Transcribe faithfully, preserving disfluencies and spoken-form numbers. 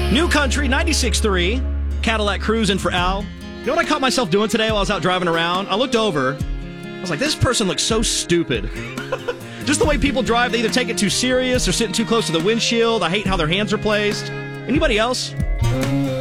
New Country, ninety-six point three, Cadillac cruising for Al. You know what I caught myself doing today while I was out driving around? I looked over. I was like, this person looks so stupid. Just the way people drive, they either take it too serious or sitting too close to the windshield. I hate how their hands are placed. Anybody else?